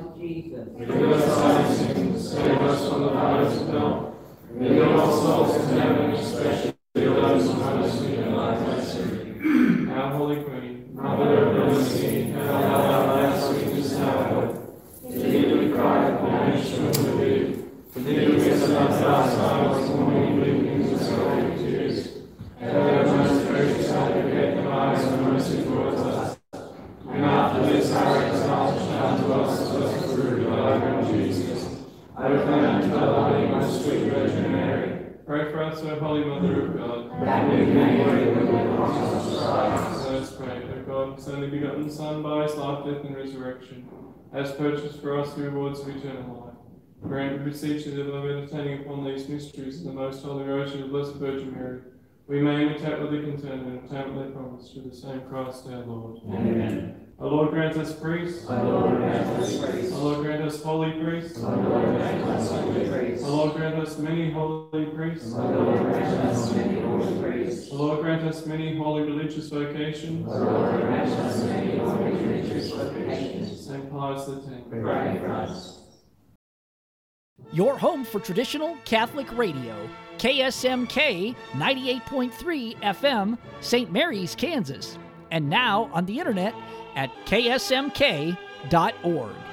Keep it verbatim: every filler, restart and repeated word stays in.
of Jesus. Forgive us our sins, save us from the fires of hell. Lead all souls to heaven, especially those who most need a life mercy. Our Holy Queen, Mother of mercy, have our lives sweetness now. To thee we cry, banished from the deep. To thee we send our silence, morning weeping, and sorrowing tears. Ever most gracious Advocate, have eyes of mercy towards us. And after this our exile, shine to us as through the life of Jesus. I proclaim to the Holy, most sweet Virgin Mary. pray for us, O Holy Mother of God, That we may live with the promise of Christ. Let us pray, O God, His only begotten Son, by His life, death, and resurrection, has purchased for us the rewards of eternal life. Grant, we beseech you, that by meditating upon these mysteries of the most holy Rosary of the Blessed Virgin Mary, we may imitate what they contain and obtain what they promise, through the same Christ our Lord. Amen. O Lord, grant us priests. O Lord, grant us grace. O Lord, grant us holy priests. O Lord, grant us holy grace. O Lord, grant us many holy priests. O Lord, grant us many holy priests. O Lord, grant us many holy religious vocations. O Lord, grant us many holy religious vocations. Saint Pius the Tenth. Pray for us. Your home for traditional Catholic radio, K S M K ninety-eight point three F M, Saint Mary's, Kansas. And now on the internet at K S M K dot org.